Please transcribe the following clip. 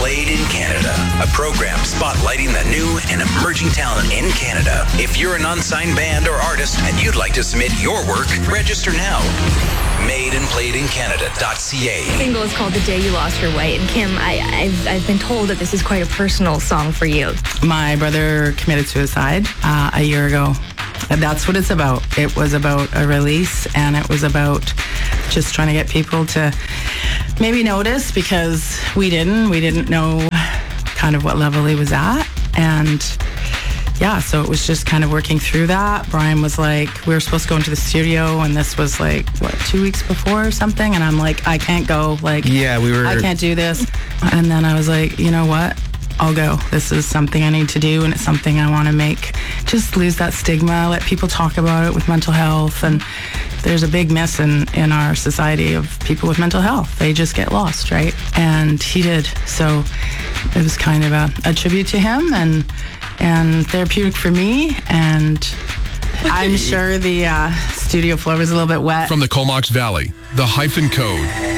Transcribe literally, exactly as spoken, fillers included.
Played in Canada, a program spotlighting the new and emerging talent in Canada. If you're an unsigned band or artist and you'd like to submit your work, register now. made and played in canada dot c a. The single is called The Day You Lost Your Way. And Kim, I, I've, I've been told that this is quite a personal song for you. My brother committed suicide uh, a year ago. And that's what it's about. It was about a release, and it was about just trying to get people to maybe notice, because we didn't. We didn't know kind of what level he was at. And yeah, so it was just kind of working through that. Brian was like, we were supposed to go into the studio, and this was like, what, two weeks before or something? And I'm like, I can't go. Like, yeah, we were. I can't do this. And then I was like, you know what? I'll go. This is something I need to do, and it's something I want to make. Just lose that stigma, let people talk about it with mental health. And there's a big miss in, in our society of people with mental health. They just get lost, right? And he did. So it was kind of a, a tribute to him, and and therapeutic for me. And I'm sure the uh, studio floor was a little bit wet. From the Comox Valley, the Hyphen Code.